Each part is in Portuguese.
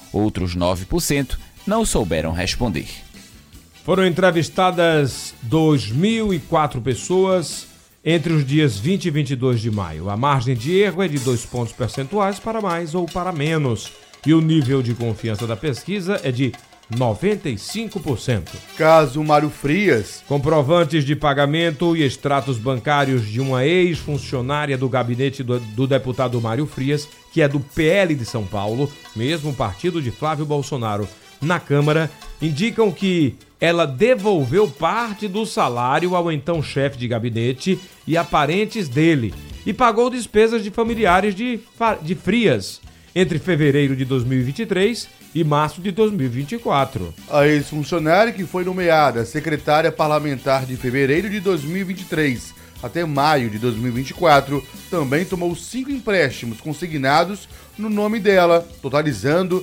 Outros 9% não souberam responder. Foram entrevistadas 2.004 pessoas entre os dias 20 e 22 de maio. A margem de erro é de 2 pontos percentuais para mais ou para menos. E o nível de confiança da pesquisa é de 95%. Caso Mário Frias. Comprovantes de pagamento e extratos bancários de uma ex-funcionária do gabinete do deputado Mário Frias, que é do PL de São Paulo, mesmo partido de Flávio Bolsonaro, na Câmara, indicam que ela devolveu parte do salário ao então chefe de gabinete e a parentes dele e pagou despesas de familiares de Frias entre fevereiro de 2023 e março de 2024. A ex-funcionária, que foi nomeada secretária parlamentar de fevereiro de 2023 até maio de 2024, também tomou 5 empréstimos consignados no nome dela, totalizando R$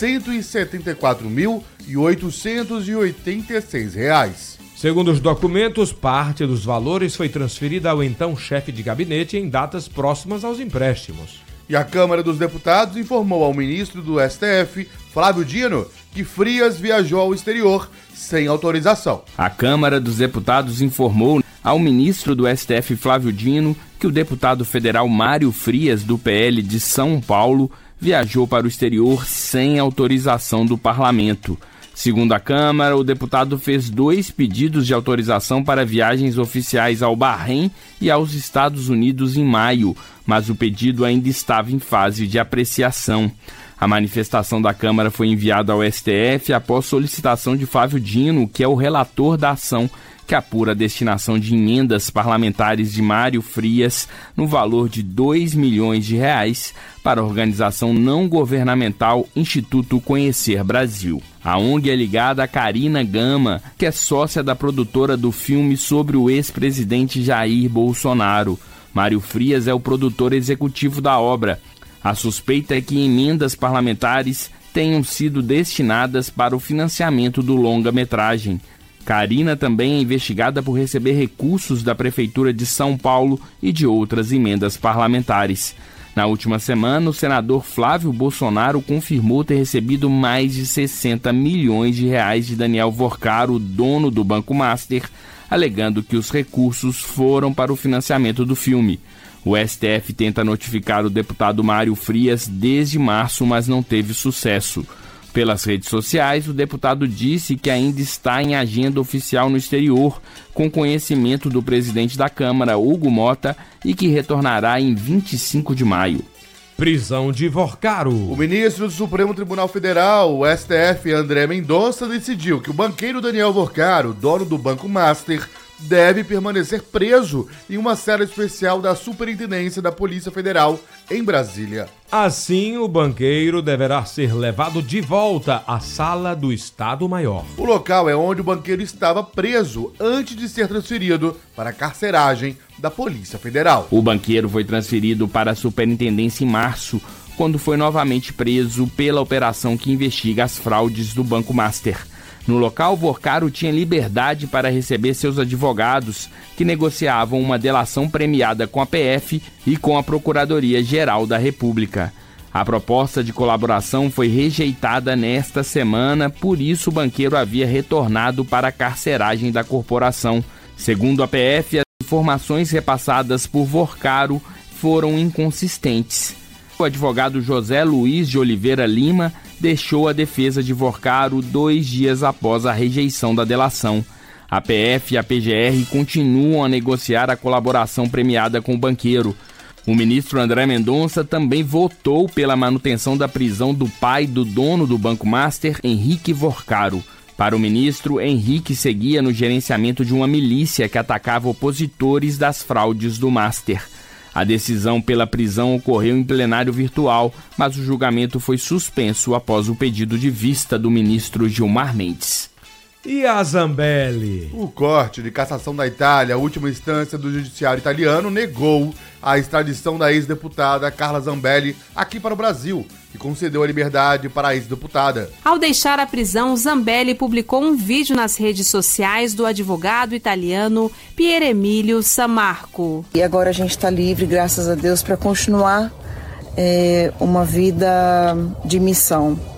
174.886. Segundo os documentos, parte dos valores foi transferida ao então chefe de gabinete em datas próximas aos empréstimos. E a Câmara dos Deputados informou ao ministro do STF, Flávio Dino, que Frias viajou ao exterior sem autorização. A Câmara dos Deputados informou ao ministro do STF, Flávio Dino, que o deputado federal Mário Frias, do PL de São Paulo, viajou para o exterior sem autorização do parlamento. Segundo a Câmara, o deputado fez 2 pedidos de autorização para viagens oficiais ao Bahrein e aos Estados Unidos em maio, mas o pedido ainda estava em fase de apreciação. A manifestação da Câmara foi enviada ao STF após solicitação de Flávio Dino, que é o relator da ação que apura a destinação de emendas parlamentares de Mário Frias no valor de R$ 2 milhões para a organização não governamental Instituto Conhecer Brasil. A ONG é ligada a Karina Gama, que é sócia da produtora do filme sobre o ex-presidente Jair Bolsonaro. Mário Frias é o produtor executivo da obra. A suspeita é que emendas parlamentares tenham sido destinadas para o financiamento do longa-metragem. Karina também é investigada por receber recursos da Prefeitura de São Paulo e de outras emendas parlamentares. Na última semana, o senador Flávio Bolsonaro confirmou ter recebido mais de R$ 60 milhões de Daniel Vorcaro, dono do Banco Master, alegando que os recursos foram para o financiamento do filme. O STF tenta notificar o deputado Mário Frias desde março, mas não teve sucesso. Pelas redes sociais, o deputado disse que ainda está em agenda oficial no exterior, com conhecimento do presidente da Câmara, Hugo Mota, e que retornará em 25 de maio. Prisão de Vorcaro. O ministro do Supremo Tribunal Federal, o STF, André Mendonça, decidiu que o banqueiro Daniel Vorcaro, dono do Banco Master, deve permanecer preso em uma cela especial da Superintendência da Polícia Federal em Brasília. Assim, o banqueiro deverá ser levado de volta à Sala do Estado-Maior. O local é onde o banqueiro estava preso antes de ser transferido para a carceragem da Polícia Federal. O banqueiro foi transferido para a Superintendência em março, quando foi novamente preso pela operação que investiga as fraudes do Banco Master. No local, Vorcaro tinha liberdade para receber seus advogados, que negociavam uma delação premiada com a PF e com a Procuradoria-Geral da República. A proposta de colaboração foi rejeitada nesta semana, por isso o banqueiro havia retornado para a carceragem da corporação. Segundo a PF, as informações repassadas por Vorcaro foram inconsistentes. O advogado José Luiz de Oliveira Lima deixou a defesa de Vorcaro 2 dias após a rejeição da delação. A PF e a PGR continuam a negociar a colaboração premiada com o banqueiro. O ministro André Mendonça também votou pela manutenção da prisão do pai do dono do Banco Master, Henrique Vorcaro. Para o ministro, Henrique seguia no gerenciamento de uma milícia que atacava opositores das fraudes do Master. A decisão pela prisão ocorreu em plenário virtual, mas o julgamento foi suspenso após o pedido de vista do ministro Gilmar Mendes. E a Zambelli? O corte de cassação da Itália, a última instância do judiciário italiano, negou a extradição da ex-deputada Carla Zambelli aqui para o Brasil e concedeu a liberdade para a ex-deputada. Ao deixar a prisão, Zambelli publicou um vídeo nas redes sociais do advogado italiano Pier Emilio Sammarco. E agora a gente está livre, graças a Deus, para continuar uma vida de missão.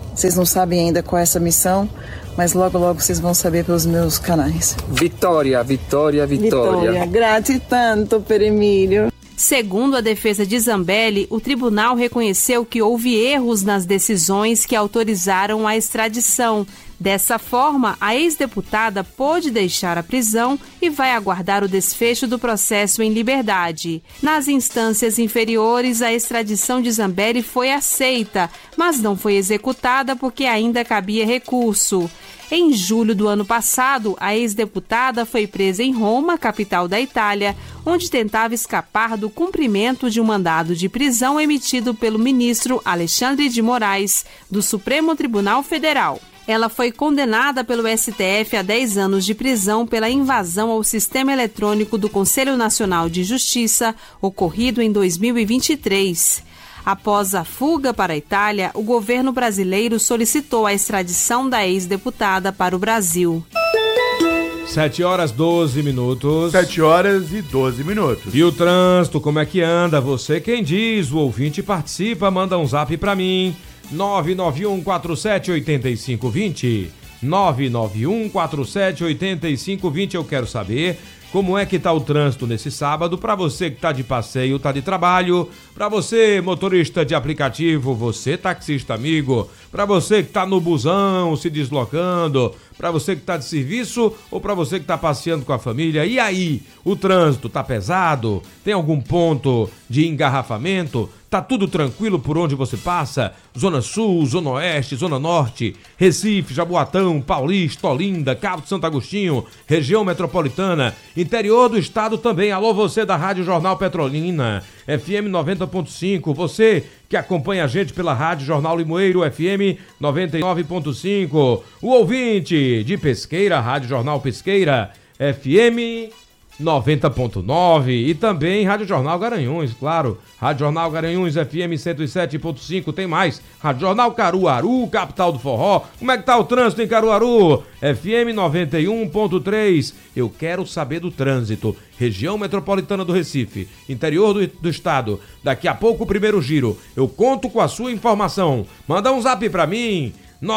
Vocês não sabem ainda qual é essa missão, mas logo, logo vocês vão saber pelos meus canais. Vitória, vitória, vitória. Vitória, grazie tanto per Emílio. Segundo a defesa de Zambelli, o tribunal reconheceu que houve erros nas decisões que autorizaram a extradição. Dessa forma, a ex-deputada pôde deixar a prisão e vai aguardar o desfecho do processo em liberdade. Nas instâncias inferiores, a extradição de Zambelli foi aceita, mas não foi executada porque ainda cabia recurso. Em julho do ano passado, a ex-deputada foi presa em Roma, capital da Itália, onde tentava escapar do cumprimento de um mandado de prisão emitido pelo ministro Alexandre de Moraes, do Supremo Tribunal Federal. Ela foi condenada pelo STF a 10 anos de prisão pela invasão ao sistema eletrônico do Conselho Nacional de Justiça, ocorrido em 2023. Após a fuga para a Itália, o governo brasileiro solicitou a extradição da ex-deputada para o Brasil. 7 horas 12 minutos. 7 horas e 12 minutos. E o trânsito, como é que anda? Você quem diz, o ouvinte participa, manda um zap pra mim. 991478520. 991478520. Eu quero saber como é que tá o trânsito nesse sábado, para você que tá de passeio, tá de trabalho, para você motorista de aplicativo, você taxista amigo, para você que tá no busão se deslocando, para você que tá de serviço ou para você que tá passeando com a família. E aí, o trânsito tá pesado? Tem algum ponto de engarrafamento? Tá tudo tranquilo por onde você passa? Zona Sul, Zona Oeste, Zona Norte, Recife, Jaboatão, Paulista, Olinda, Cabo de Santo Agostinho, região metropolitana, interior do estado também. Alô, você da Rádio Jornal Petrolina, FM 90.5, você que acompanha a gente pela Rádio Jornal Limoeiro, FM 99.5, o ouvinte de Pesqueira, Rádio Jornal Pesqueira, FM 90.9 e também Rádio Jornal Garanhuns, claro, Rádio Jornal Garanhuns, FM 107.5, tem mais, Rádio Jornal Caruaru, capital do forró. Como é que tá o trânsito em Caruaru? FM 91.3, eu quero saber do trânsito, região metropolitana do Recife, interior do estado, daqui a pouco o primeiro giro, eu conto com a sua informação, manda um zap pra mim,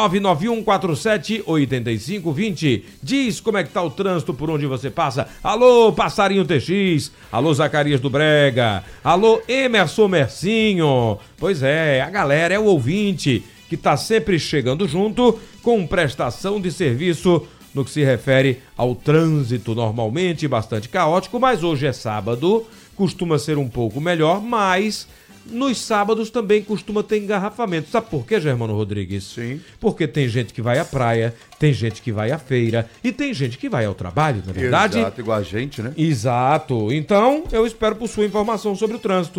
991478520. Diz como é que tá o trânsito por onde você passa. Alô, Passarinho TX. Alô, Zacarias do Brega. Alô, Emerson Mercinho. Pois é, a galera é o ouvinte que tá sempre chegando junto com prestação de serviço no que se refere ao trânsito, normalmente bastante caótico, mas hoje é sábado, costuma ser um pouco melhor, mas nos sábados também costuma ter engarrafamento. Sabe por quê, Germano Rodrigues? Sim. Porque tem gente que vai à praia, tem gente que vai à feira e tem gente que vai ao trabalho, não é verdade? Exato, igual a gente, né? Exato. Então, eu espero por sua informação sobre o trânsito.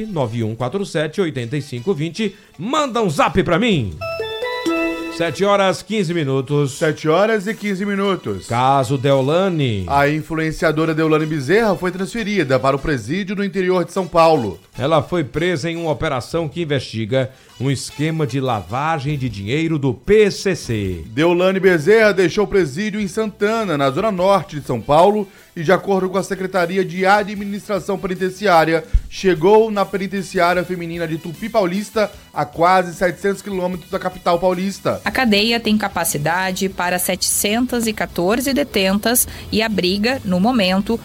991478520. Manda um zap pra mim. 7 horas 15 minutos. 7 horas e 15 minutos. Caso Deolane. A influenciadora Deolane Bezerra foi transferida para o presídio no interior de São Paulo. Ela foi presa em uma operação que investiga um esquema de lavagem de dinheiro do PCC. Deolane Bezerra deixou o presídio em Santana, na zona norte de São Paulo, e de acordo com a Secretaria de Administração Penitenciária, chegou na penitenciária feminina de Tupi Paulista, a quase 700 quilômetros da capital paulista. A cadeia tem capacidade para 714 detentas e abriga, no momento,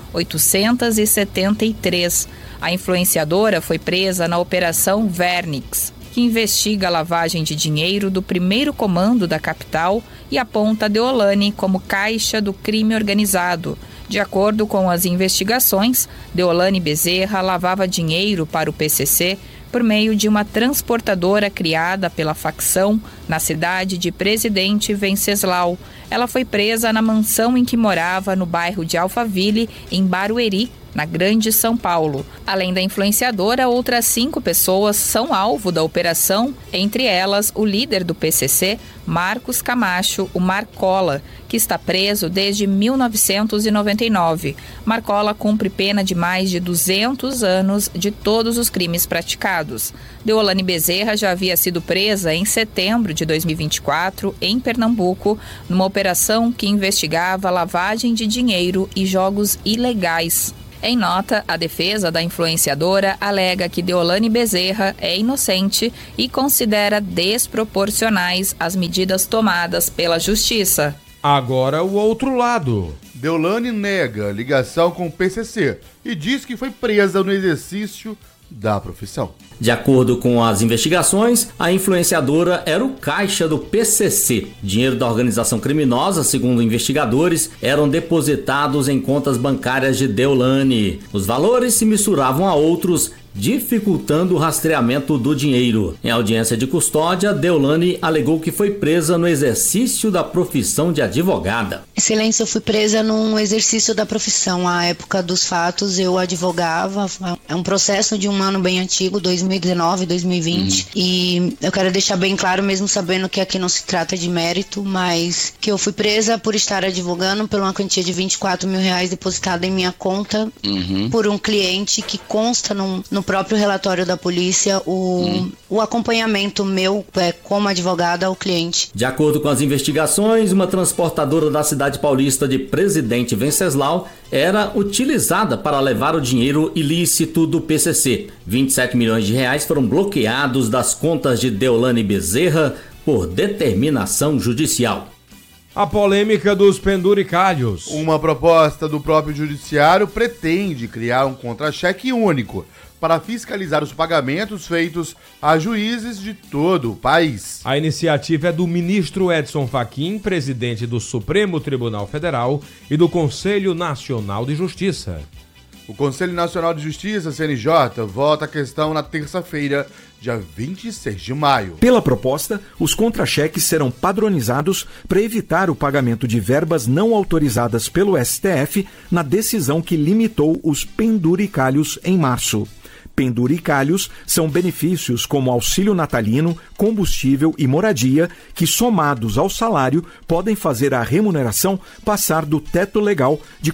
873. A influenciadora foi presa na Operação Vernix, que investiga a lavagem de dinheiro do primeiro comando da capital e aponta Deolane como caixa do crime organizado. De acordo com as investigações, Deolane Bezerra lavava dinheiro para o PCC por meio de uma transportadora criada pela facção na cidade de Presidente Venceslau. Ela foi presa na mansão em que morava no bairro de Alphaville, em Barueri, na Grande São Paulo. Além da influenciadora, outras 5 pessoas são alvo da operação, entre elas o líder do PCC, Marcos Camacho, o Marcola, que está preso desde 1999. Marcola cumpre pena de mais de 200 anos de todos os crimes praticados. Deolane Bezerra já havia sido presa em setembro de 2024, em Pernambuco, numa operação que investigava lavagem de dinheiro e jogos ilegais. Em nota, a defesa da influenciadora alega que Deolane Bezerra é inocente e considera desproporcionais as medidas tomadas pela Justiça. Agora o outro lado. Deolane nega ligação com o PCC e diz que foi presa no exercício da profissão. De acordo com as investigações, a influenciadora era o caixa do PCC. Dinheiro da organização criminosa, segundo investigadores, eram depositados em contas bancárias de Deolane. Os valores se misturavam a outros, dificultando o rastreamento do dinheiro. Em audiência de custódia, Deolane alegou que foi presa no exercício da profissão de advogada. Excelência, eu fui presa num exercício da profissão. À época dos fatos, eu advogava. É um processo de um ano bem antigo, 2019, 2020. E eu quero deixar bem claro, mesmo sabendo que aqui não se trata de mérito, mas que eu fui presa por estar advogando por uma quantia de R$24 mil depositada em minha conta por um cliente que consta no próprio relatório da polícia o acompanhamento meu como advogada ao cliente. De acordo com as investigações, uma transportadora da cidade paulista de Presidente Venceslau era utilizada para levar o dinheiro ilícito do PCC. 27 milhões de reais foram bloqueados das contas de Deolane Bezerra por determinação judicial. A polêmica dos penduricalhos. Uma proposta do próprio judiciário pretende criar um contra-cheque único para fiscalizar os pagamentos feitos a juízes de todo o país. A iniciativa é do ministro Edson Fachin, presidente do Supremo Tribunal Federal e do Conselho Nacional de Justiça. O Conselho Nacional de Justiça, CNJ, vota a questão na terça-feira, dia 26 de maio. Pela proposta, os contra-cheques serão padronizados para evitar o pagamento de verbas não autorizadas pelo STF na decisão que limitou os penduricalhos em março. Penduricalhos são benefícios como auxílio natalino, combustível e moradia que, somados ao salário, podem fazer a remuneração passar do teto legal de R$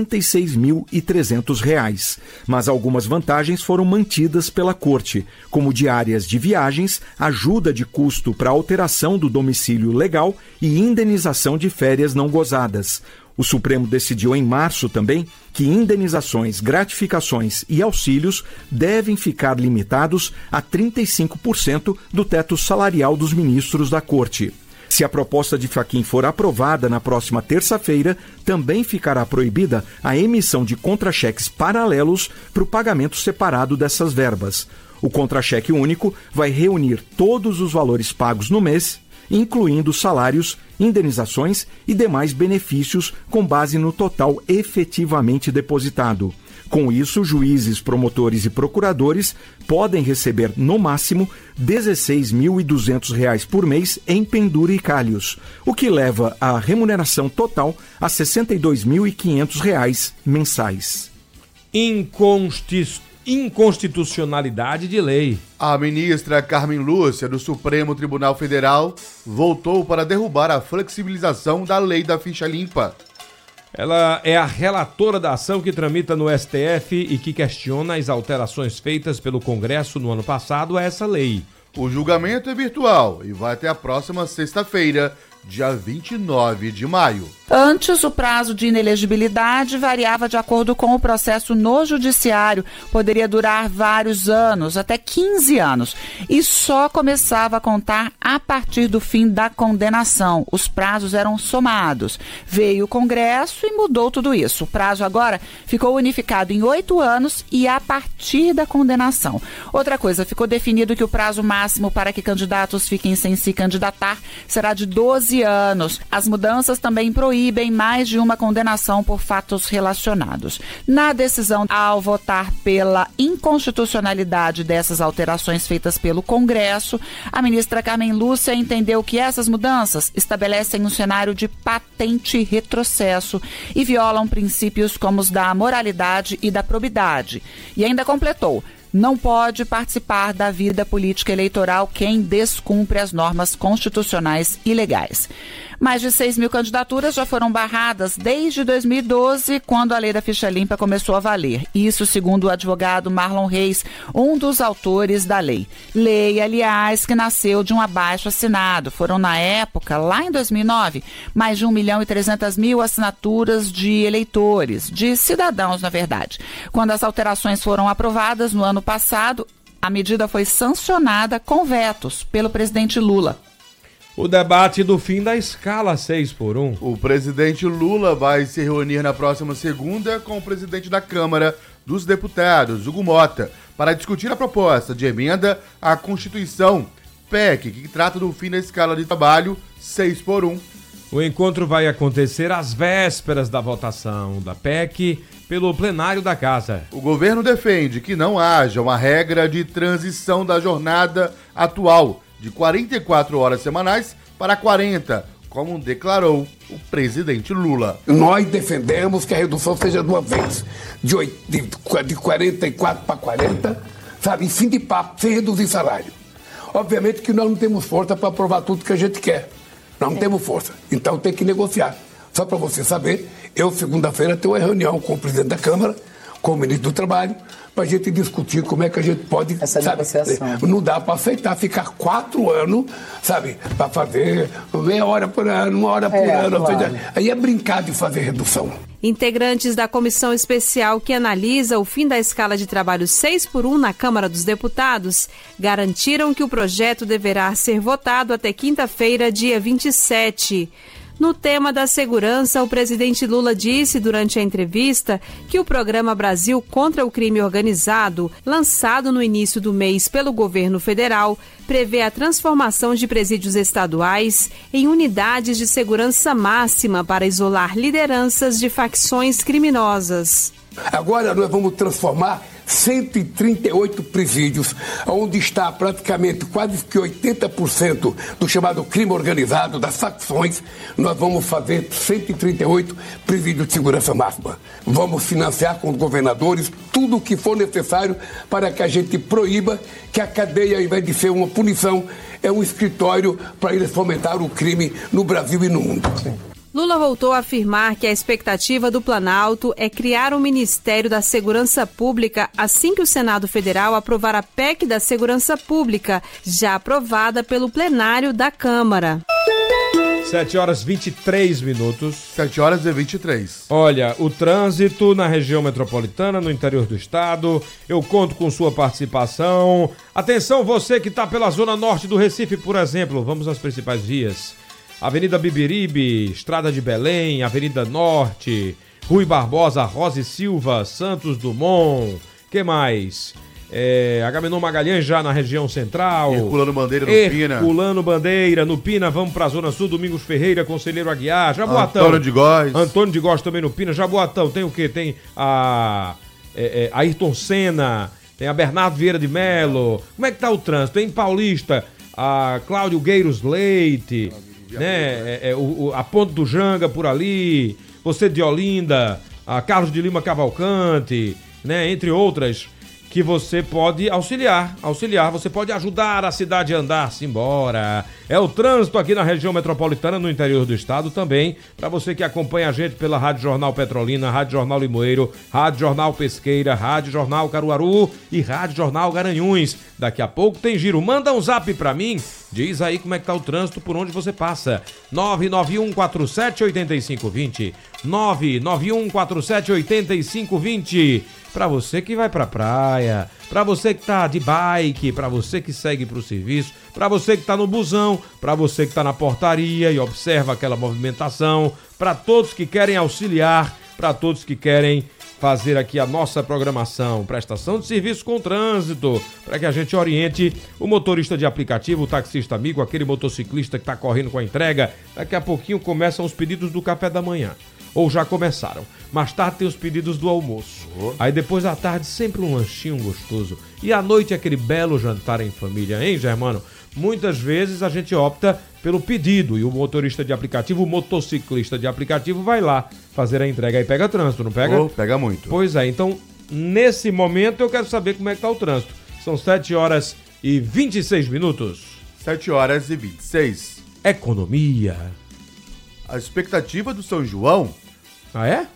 46.300. Mas algumas vantagens foram mantidas pela Corte, como diárias de viagens, ajuda de custo para alteração do domicílio legal e indenização de férias não gozadas. O Supremo decidiu em março também que indenizações, gratificações e auxílios devem ficar limitados a 35% do teto salarial dos ministros da Corte. Se a proposta de Fachin for aprovada na próxima terça-feira, também ficará proibida a emissão de contra-cheques paralelos para o pagamento separado dessas verbas. O contra-cheque único vai reunir todos os valores pagos no mês, incluindo salários, indenizações e demais benefícios com base no total efetivamente depositado. Com isso, juízes, promotores e procuradores podem receber, no máximo, R$ 16.200 por mês em penduricalhos, o que leva a remuneração total a R$ 62.500 mensais. Inconstitucionalidade de lei. A ministra Carmen Lúcia, do Supremo Tribunal Federal, voltou para derrubar a flexibilização da lei da ficha limpa. Ela é a relatora da ação que tramita no STF e que questiona as alterações feitas pelo Congresso no ano passado a essa lei. O julgamento é virtual e vai até a próxima sexta-feira, dia 29 de maio. Antes, o prazo de inelegibilidade variava de acordo com o processo no judiciário. Poderia durar vários anos, até 15 anos, e só começava a contar a partir do fim da condenação. Os prazos eram somados. Veio o Congresso e mudou tudo isso. O prazo agora ficou unificado em 8 anos e a partir da condenação. Outra coisa, ficou definido que o prazo máximo para que candidatos fiquem sem se candidatar será de 12 anos. As mudanças também proíbem mais de uma condenação por fatos relacionados. Na decisão, ao votar pela inconstitucionalidade dessas alterações feitas pelo Congresso, a ministra Carmen Lúcia entendeu que essas mudanças estabelecem um cenário de patente retrocesso e violam princípios como os da moralidade e da probidade. E ainda completou: não pode participar da vida política eleitoral quem descumpre as normas constitucionais e legais. Mais de 6 mil candidaturas já foram barradas desde 2012, quando a lei da ficha limpa começou a valer. Isso segundo o advogado Marlon Reis, um dos autores da lei. Lei, aliás, que nasceu de um abaixo-assinado. Foram, na época, lá em 2009, mais de 1.300.000 assinaturas de eleitores, de cidadãos, na verdade. Quando as alterações foram aprovadas no ano passado, a medida foi sancionada com vetos pelo presidente Lula. O debate do fim da escala 6x1. O presidente Lula vai se reunir na próxima segunda com o presidente da Câmara dos Deputados, Hugo Mota, para discutir a proposta de emenda à Constituição, PEC, que trata do fim da escala de trabalho 6x1. O encontro vai acontecer às vésperas da votação da PEC pelo plenário da Casa. O governo defende que não haja uma regra de transição da jornada atual de 44 horas semanais para 40, como declarou o presidente Lula. Nós defendemos que a redução seja de uma vez, de 44 para 40, sabe, fim de papo, sem reduzir salário. Obviamente que nós não temos força para aprovar tudo que a gente quer. Nós não temos força, então tem que negociar. Só para você saber, eu segunda-feira tenho uma reunião com o presidente da Câmara, com o ministro do Trabalho, para a gente discutir como é que a gente pode, essa negociação. Não dá para aceitar ficar 4 anos, sabe, para fazer meia hora por ano, 1 hora por ano. Claro. Seja, aí é brincar de fazer redução. Integrantes da comissão especial que analisa o fim da escala de trabalho 6x1 na Câmara dos Deputados garantiram que o projeto deverá ser votado até quinta-feira, dia 27. No tema da segurança, o presidente Lula disse durante a entrevista que o programa Brasil contra o Crime Organizado, lançado no início do mês pelo governo federal, prevê a transformação de presídios estaduais em unidades de segurança máxima para isolar lideranças de facções criminosas. Agora nós vamos transformar 138 presídios, onde está praticamente quase que 80% do chamado crime organizado, das facções. Nós vamos fazer 138 presídios de segurança máxima. Vamos financiar com os governadores tudo o que for necessário para que a gente proíba que a cadeia, ao invés de ser uma punição, é um escritório para eles fomentar o crime no Brasil e no mundo. Lula voltou a afirmar que a expectativa do Planalto é criar um Ministério da Segurança Pública assim que o Senado Federal aprovar a PEC da Segurança Pública, já aprovada pelo plenário da Câmara. 7h23. 7h23. Olha, o trânsito na região metropolitana, no interior do estado, eu conto com sua participação. Atenção, você que está pela zona norte do Recife, por exemplo, vamos às principais vias. Avenida Bibiribe, Estrada de Belém, Avenida Norte, Rui Barbosa, Rosa e Silva, Santos Dumont, que mais? Agamenon Magalhães já na região central. Herculano Bandeira no Pina. Herculano Bandeira no Pina, vamos pra Zona Sul, Domingos Ferreira, Conselheiro Aguiar, Jaboatão. Antônio de Góes. Antônio de Góes também no Pina, Jaboatão, tem o quê? Tem a Ayrton Senna, tem a Bernardo Vieira de Melo. Como é que tá o trânsito? Tem Paulista, a Cláudio Gueiros Leite, né? A Ponte do Janga por ali, você de Olinda, a Carlos de Lima Cavalcante, né? Entre outras, que você pode auxiliar, você pode ajudar a cidade a andar-se embora. É o trânsito aqui na região metropolitana, no interior do estado também, para você que acompanha a gente pela Rádio Jornal Petrolina, Rádio Jornal Limoeiro, Rádio Jornal Pesqueira, Rádio Jornal Caruaru e Rádio Jornal Garanhuns. Daqui a pouco tem giro. Manda um zap pra mim, diz aí como é que tá o trânsito por onde você passa. 991478520, 991478520. Pra você que vai pra praia, pra você que tá de bike, pra você que segue pro serviço, pra você que tá no busão, pra você que tá na portaria e observa aquela movimentação, pra todos que querem auxiliar, pra todos que querem fazer aqui a nossa programação, prestação de serviço com trânsito, para que a gente oriente o motorista de aplicativo, o taxista amigo, aquele motociclista que tá correndo com a entrega. Daqui a pouquinho começam os pedidos do café da manhã. Ou já começaram. Mais tarde tem os pedidos do almoço. Aí depois da tarde sempre um lanchinho gostoso. E à noite aquele belo jantar em família, hein, Germano? Muitas vezes a gente opta pelo pedido e o motorista de aplicativo, o motociclista de aplicativo vai lá fazer a entrega. Aí pega trânsito, não pega? Pega muito. Pois é, então nesse momento eu quero saber como é que tá o trânsito. São 7h26. 7h26. Economia. A expectativa do São João... Ah, é?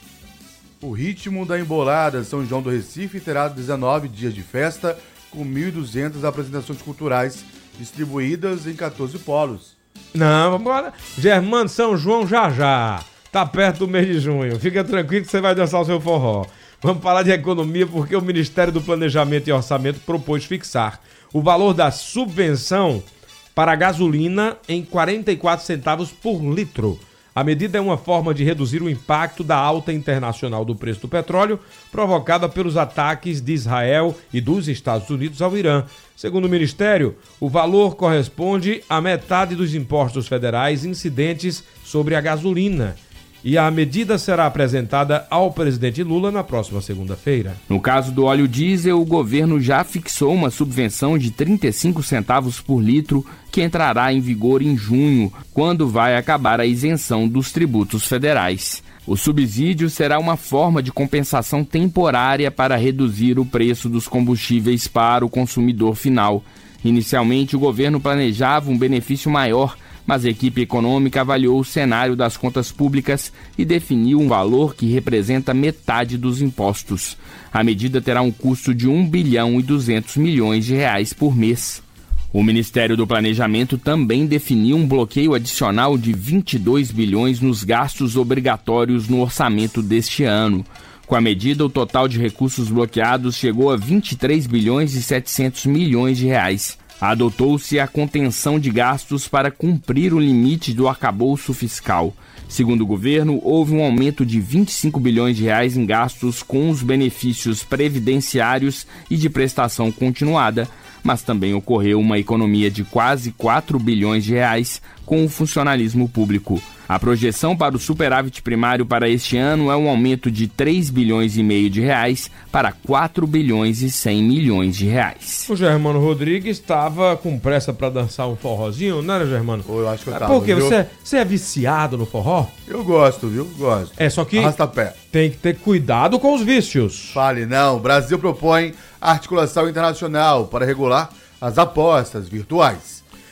O ritmo da embolada São João do Recife terá 19 dias de festa, com 1.200 apresentações culturais distribuídas em 14 polos. Não, vamos embora. Germano, São João já. Tá perto do mês de junho. Fica tranquilo que você vai dançar o seu forró. Vamos falar de economia porque o Ministério do Planejamento e Orçamento propôs fixar o valor da subvenção para a gasolina em 44 centavos por litro. A medida é uma forma de reduzir o impacto da alta internacional do preço do petróleo provocada pelos ataques de Israel e dos Estados Unidos ao Irã. Segundo o Ministério, o valor corresponde à metade dos impostos federais incidentes sobre a gasolina. E a medida será apresentada ao presidente Lula na próxima segunda-feira. No caso do óleo diesel, o governo já fixou uma subvenção de 35 centavos por litro que entrará em vigor em junho, quando vai acabar a isenção dos tributos federais. O subsídio será uma forma de compensação temporária para reduzir o preço dos combustíveis para o consumidor final. Inicialmente, o governo planejava um benefício maior, mas a equipe econômica avaliou o cenário das contas públicas e definiu um valor que representa metade dos impostos. A medida terá um custo de 1 bilhão e 200 milhões de reais por mês. O Ministério do Planejamento também definiu um bloqueio adicional de 22 bilhões nos gastos obrigatórios no orçamento deste ano. Com a medida, o total de recursos bloqueados chegou a 23 bilhões e 700 milhões de reais. Adotou-se a contenção de gastos para cumprir o limite do arcabouço fiscal. Segundo o governo, houve um aumento de 25 bilhões de reais em gastos com os benefícios previdenciários e de prestação continuada, mas também ocorreu uma economia de quase 4 bilhões de reais com o funcionalismo público. A projeção para o superávit primário para este ano é um aumento de 3 bilhões e meio de reais para 4 bilhões e 100 milhões de reais. O Germano Rodrigues estava com pressa para dançar um forrozinho, não era, Germano? Eu acho que eu tava. Por quê? Você é viciado no forró? Eu gosto, viu? Gosto. É, só que arrasta-pé. Tem que ter cuidado com os vícios. Fale não. O Brasil propõe articulação internacional para regular as apostas virtuais.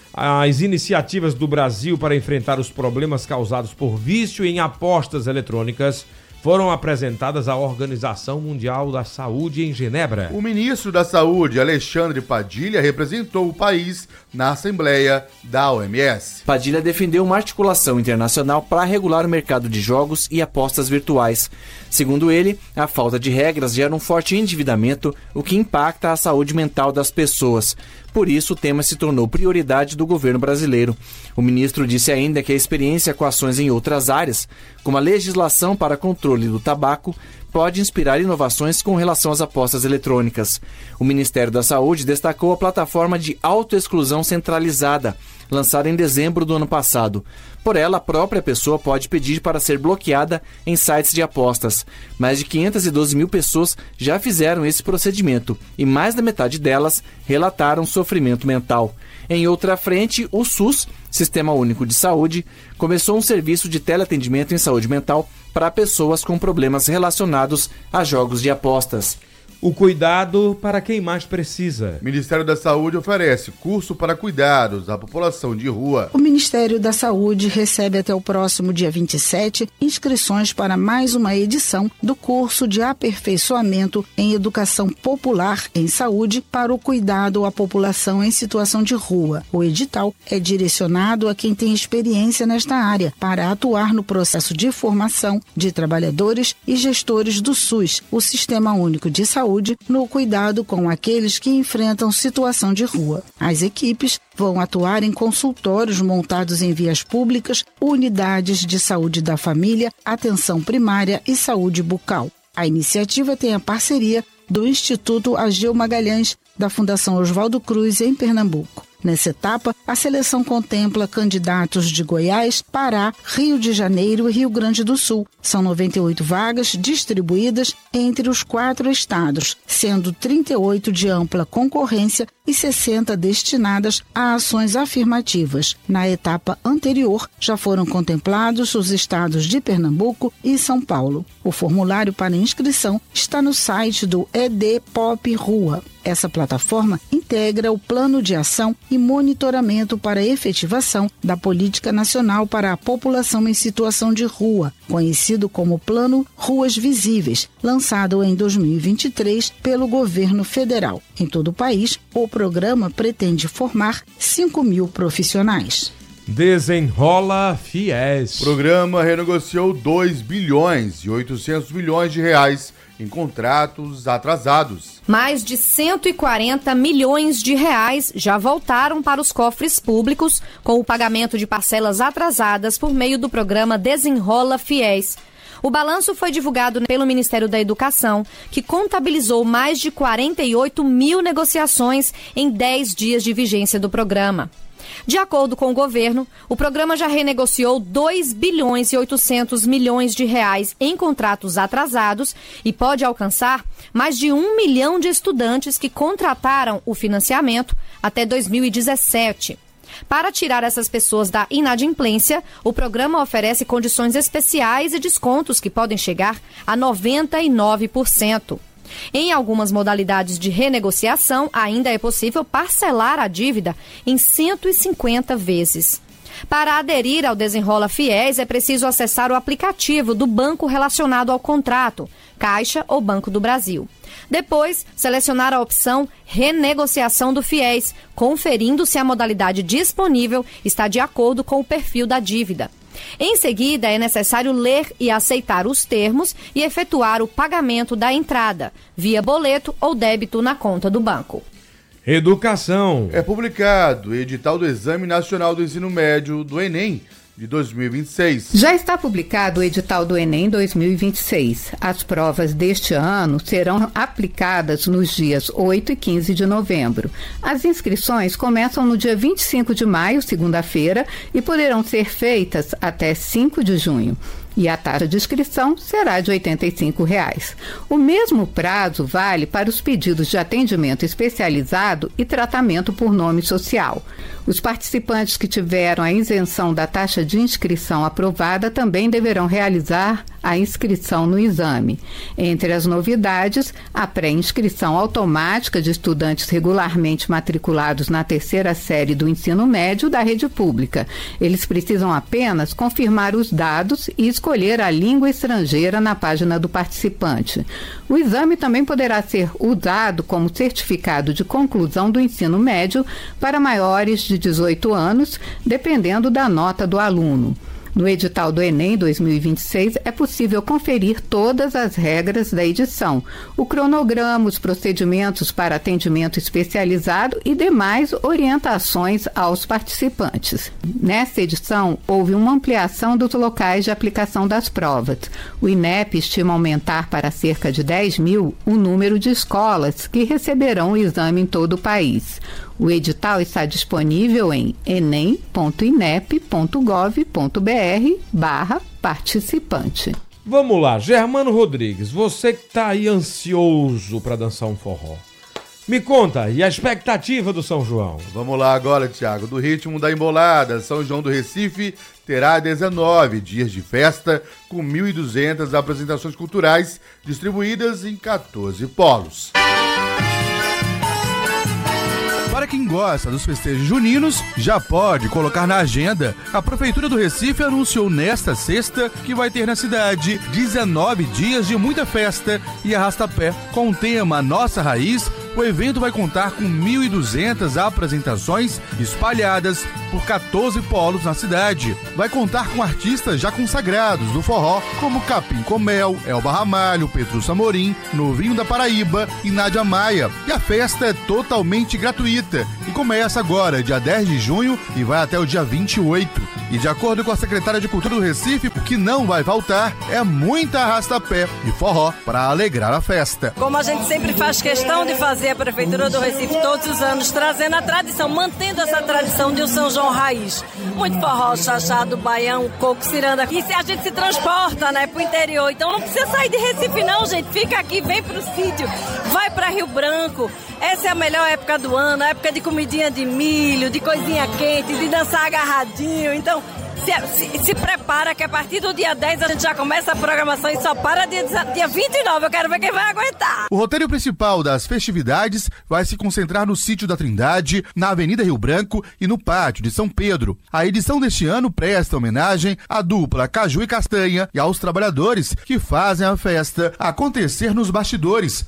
As iniciativas do Brasil para enfrentar os problemas causados por vício em apostas eletrônicas foram apresentadas à Organização Mundial da Saúde em Genebra. O ministro da Saúde, Alexandre Padilha, representou o país na Assembleia da OMS. Padilha defendeu uma articulação internacional para regular o mercado de jogos e apostas virtuais. Segundo ele, a falta de regras gera um forte endividamento, o que impacta a saúde mental das pessoas. Por isso, o tema se tornou prioridade do governo brasileiro. O ministro disse ainda que a experiência com ações em outras áreas, como a legislação para controle do tabaco, pode inspirar inovações com relação às apostas eletrônicas. O Ministério da Saúde destacou a plataforma de autoexclusão centralizada, lançada em dezembro do ano passado. Por ela, a própria pessoa pode pedir para ser bloqueada em sites de apostas. Mais de 512 mil pessoas já fizeram esse procedimento e mais da metade delas relataram sofrimento mental. Em outra frente, o SUS, Sistema Único de Saúde, começou um serviço de teleatendimento em saúde mental para pessoas com problemas relacionados a jogos de apostas. O cuidado para quem mais precisa. O Ministério da Saúde oferece curso para cuidados à população de rua. O Ministério da Saúde recebe até o próximo dia 27 inscrições para mais uma edição do curso de aperfeiçoamento em educação popular em saúde para o cuidado à população em situação de rua. O edital é direcionado a quem tem experiência nesta área para atuar no processo de formação de trabalhadores e gestores do SUS, o Sistema Único de Saúde, no cuidado com aqueles que enfrentam situação de rua. As equipes vão atuar em consultórios montados em vias públicas, unidades de saúde da família, atenção primária e saúde bucal. A iniciativa tem a parceria do Instituto Ageu Magalhães, da Fundação Oswaldo Cruz, em Pernambuco. Nessa etapa, a seleção contempla candidatos de Goiás, Pará, Rio de Janeiro e Rio Grande do Sul. São 98 vagas distribuídas entre os 4 estados, sendo 38 de ampla concorrência e 60 destinadas a ações afirmativas. Na etapa anterior, já foram contemplados os estados de Pernambuco e São Paulo. O formulário para inscrição está no site do EDPOP Rua. Essa plataforma integra o plano de ação e monitoramento para a efetivação da Política Nacional para a População em Situação de Rua, conhecido como Plano Ruas Visíveis, lançado em 2023 pelo governo federal. Em todo o país, o programa pretende formar 5.000 profissionais. Desenrola Fies. O programa renegociou 2 bilhões e 800 milhões de reais em contratos atrasados. Mais de 140 milhões de reais já voltaram para os cofres públicos com o pagamento de parcelas atrasadas por meio do programa Desenrola Fies. O balanço foi divulgado pelo Ministério da Educação, que contabilizou mais de 48 mil negociações em 10 dias de vigência do programa. De acordo com o governo, o programa já renegociou 2 bilhões e 800 milhões de reais em contratos atrasados e pode alcançar mais de 1 milhão de estudantes que contrataram o financiamento até 2017. Para tirar essas pessoas da inadimplência, o programa oferece condições especiais e descontos que podem chegar a 99%. Em algumas modalidades de renegociação, ainda é possível parcelar a dívida em 150 vezes. Para aderir ao Desenrola Fies, é preciso acessar o aplicativo do banco relacionado ao contrato, Caixa ou Banco do Brasil. Depois, selecionar a opção Renegociação do Fies, conferindo se a modalidade disponível está de acordo com o perfil da dívida. Em seguida, é necessário ler e aceitar os termos e efetuar o pagamento da entrada, via boleto ou débito na conta do banco. Educação. É publicado o edital do Exame Nacional do Ensino Médio, do Enem, de 2026. Já está publicado o edital do Enem 2026. As provas deste ano serão aplicadas nos dias 8 e 15 de novembro. As inscrições começam no dia 25 de maio, segunda-feira, e poderão ser feitas até 5 de junho. E a taxa de inscrição será de R$ 85. O mesmo prazo vale para os pedidos de atendimento especializado e tratamento por nome social. Os participantes que tiveram a isenção da taxa de inscrição aprovada também deverão realizar a inscrição no exame. Entre as novidades, a pré-inscrição automática de estudantes regularmente matriculados na 3ª série do ensino médio da rede pública. Eles precisam apenas confirmar os dados e escolher a língua estrangeira na página do participante. O exame também poderá ser usado como certificado de conclusão do ensino médio para maiores de 18 anos, dependendo da nota do aluno. No edital do Enem 2026 é possível conferir todas as regras da edição, o cronograma, os procedimentos para atendimento especializado e demais orientações aos participantes. Nesta edição, houve uma ampliação dos locais de aplicação das provas. O INEP estima aumentar para cerca de 10 mil o número de escolas que receberão o exame em todo o país. O edital está disponível em enem.inep.gov.br/participante. Vamos lá, Germano Rodrigues, você que tá aí ansioso para dançar um forró. Me conta, e a expectativa do São João? Vamos lá agora, Thiago, do ritmo da embolada. São João do Recife terá 19 dias de festa com 1.200 apresentações culturais distribuídas em 14 polos. Para quem gosta dos festejos juninos, já pode colocar na agenda. A Prefeitura do Recife anunciou nesta sexta que vai ter na cidade 19 dias de muita festa e arrasta-pé. Com o tema Nossa Raiz, o evento vai contar com 1.200 apresentações espalhadas por 14 polos na cidade. Vai contar com artistas já consagrados do forró, como Capim Comel, Elba Ramalho, Petrus Amorim, Novinho da Paraíba e Nádia Maia. E a festa é totalmente gratuita e começa agora, dia 10 de junho, e vai até o dia 28. E de acordo com a secretária de Cultura do Recife, o que não vai faltar é muita arrasta-pé e forró para alegrar a festa. Como a gente sempre faz questão de fazer, a Prefeitura do Recife todos os anos trazendo a tradição, mantendo essa tradição de um São João raiz. Muito forró, chachado, baião, coco, ciranda. E a gente se transporta, né, pro interior. Então não precisa sair de Recife não, gente. Fica aqui, vem pro sítio. vai para Rio Branco. Essa é a melhor época do ano, a época de comidinha de milho, de coisinha quente, de dançar agarradinho. Então, se prepara que a partir do dia 10 a gente já começa a programação e só para dia 29. Eu quero ver quem vai aguentar. O roteiro principal das festividades vai se concentrar no Sítio da Trindade, na Avenida Rio Branco e no Pátio de São Pedro. A edição deste ano presta homenagem à dupla Caju e Castanha e aos trabalhadores que fazem a festa acontecer nos bastidores.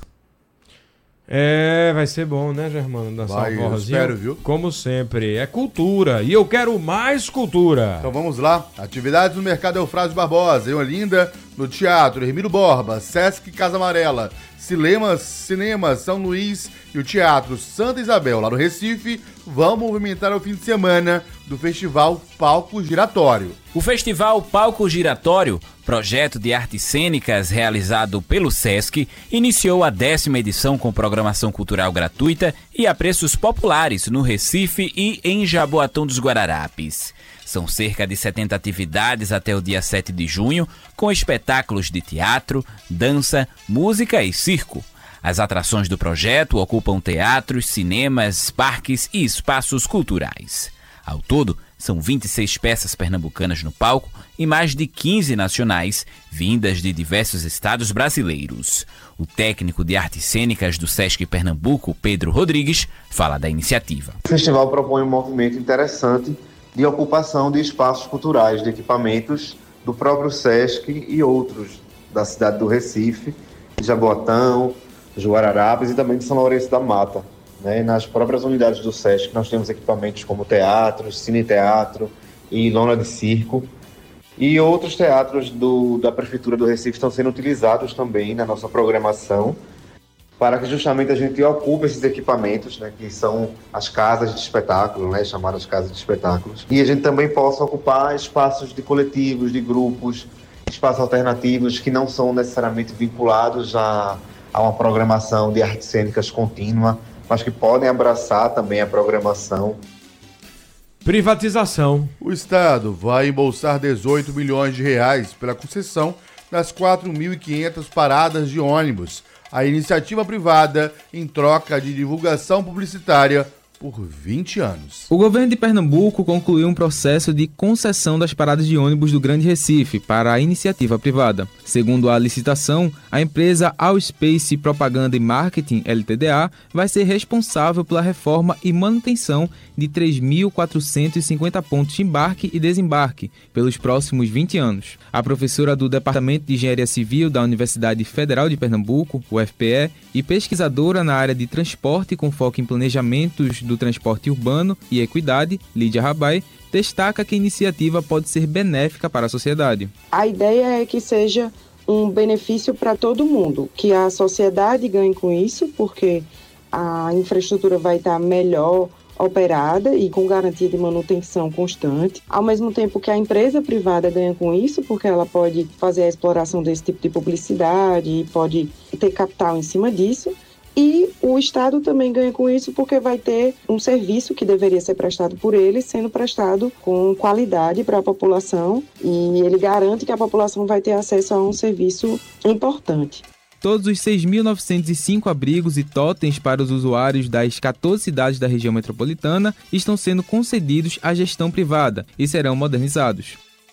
Vai ser bom, né, Germano? Dançar um forrozinho. Espero, viu? Como sempre, é cultura. E eu quero mais cultura. Então vamos lá. Atividades no Mercado Eufrásio Barbosa, em Olinda, no Teatro Hermílio Borba, Sesc Casa Amarela, Cinema São Luís e o Teatro Santa Isabel, lá no Recife, vão movimentar o fim de semana do Festival Palco Giratório. O Festival Palco Giratório, projeto de artes cênicas realizado pelo Sesc, iniciou a 10ª edição com programação cultural gratuita e a preços populares no Recife e em Jaboatão dos Guararapes. São cerca de 70 atividades até o dia 7 de junho, com espetáculos de teatro, dança, música e circo. As atrações do projeto ocupam teatros, cinemas, parques e espaços culturais. Ao todo, são 26 peças pernambucanas no palco e mais de 15 nacionais, vindas de diversos estados brasileiros. O técnico de artes cênicas do Sesc Pernambuco, Pedro Rodrigues, fala da iniciativa. O festival propõe um movimento interessante de ocupação de espaços culturais, de equipamentos do próprio Sesc e outros da cidade do Recife, de Jaboatão, de Guararapes e também de São Lourenço da Mata. Nas próprias unidades do Sesc nós temos equipamentos como teatros, cine-teatro e lona de circo. E outros teatros da Prefeitura do Recife estão sendo utilizados também na nossa programação para que justamente a gente ocupe esses equipamentos, que são as casas de espetáculo, chamadas casas de espetáculos. E a gente também possa ocupar espaços de coletivos, de grupos, espaços alternativos que não são necessariamente vinculados a uma programação de artes cênicas contínua, mas que podem abraçar também a programação. Privatização. O Estado vai embolsar 18 milhões de reais pela concessão das 4.500 paradas de ônibus. A iniciativa privada em troca de divulgação publicitária por 20 anos. O governo de Pernambuco concluiu um processo de concessão das paradas de ônibus do Grande Recife para a iniciativa privada. Segundo a licitação, a empresa Allspace Propaganda e Marketing, LTDA, vai ser responsável pela reforma e manutenção de 3.450 pontos de embarque e desembarque pelos próximos 20 anos. A professora do Departamento de Engenharia Civil da Universidade Federal de Pernambuco, UFPE, e pesquisadora na área de transporte com foco em planejamentos do transporte urbano e equidade, Lídia Rabai, destaca que a iniciativa pode ser benéfica para a sociedade. A ideia é que seja um benefício para todo mundo, que a sociedade ganhe com isso, porque a infraestrutura vai estar melhor operada e com garantia de manutenção constante, ao mesmo tempo que a empresa privada ganha com isso, porque ela pode fazer a exploração desse tipo de publicidade e pode ter capital em cima disso. E o Estado também ganha com isso porque vai ter um serviço que deveria ser prestado por ele, sendo prestado com qualidade para a população, e ele garante que a população vai ter acesso a um serviço importante. Todos os 6.905 abrigos e totens para os usuários das 14 cidades da região metropolitana estão sendo concedidos à gestão privada e serão modernizados.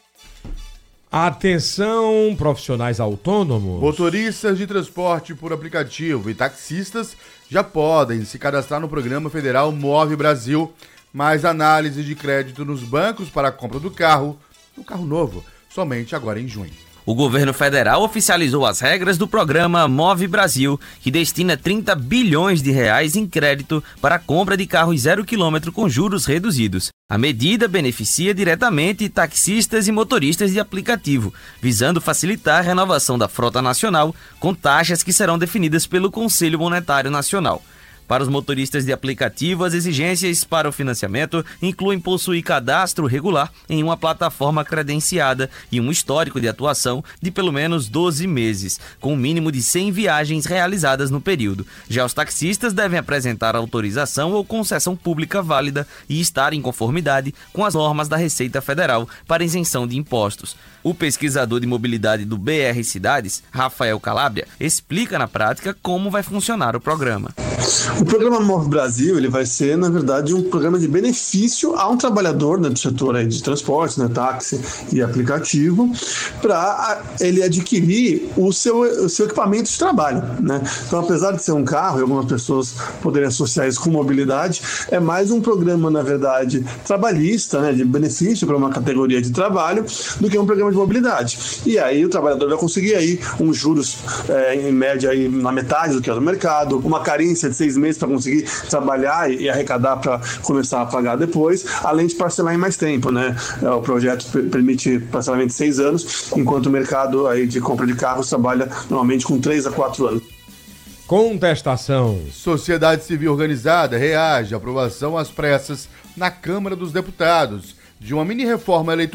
Atenção, profissionais autônomos. Motoristas de transporte por aplicativo e taxistas já podem se cadastrar no programa federal Move Brasil. Mais análise de crédito nos bancos para a compra do carro novo, somente agora em junho. O governo federal oficializou as regras do programa Move Brasil, que destina 30 bilhões de reais em crédito para a compra de carros 0 km com juros reduzidos. A medida beneficia diretamente taxistas e motoristas de aplicativo, visando facilitar a renovação da frota nacional com taxas que serão definidas pelo Conselho Monetário Nacional. Para os motoristas de aplicativo, as exigências para o financiamento incluem possuir cadastro regular em uma plataforma credenciada e um histórico de atuação de pelo menos 12 meses, com um mínimo de 100 viagens realizadas no período. Já os taxistas devem apresentar autorização ou concessão pública válida e estar em conformidade com as normas da Receita Federal para isenção de impostos. O pesquisador de mobilidade do BR Cidades, Rafael Calabria, explica na prática como vai funcionar o programa. O programa Move Brasil, ele vai ser, na verdade, um programa de benefício a um trabalhador, né, do setor aí de transporte, né, táxi e aplicativo, para ele adquirir o seu equipamento de trabalho, né? Então, apesar de ser um carro, e algumas pessoas poderem associar isso com mobilidade, é mais um programa, na verdade, trabalhista, né, de benefício para uma categoria de trabalho, do que um programa de mobilidade. E aí o trabalhador vai conseguir aí uns juros em média aí na metade do que é do mercado, uma carência de 6 meses para conseguir trabalhar e arrecadar para começar a pagar depois, além de parcelar em mais tempo, né? O projeto permite parcelamento de 6 anos, enquanto o mercado aí de compra de carros trabalha normalmente com 3 a 4 anos. Contestação. Sociedade Civil Organizada reage à aprovação às pressas na Câmara dos Deputados de uma mini-reforma eleitoral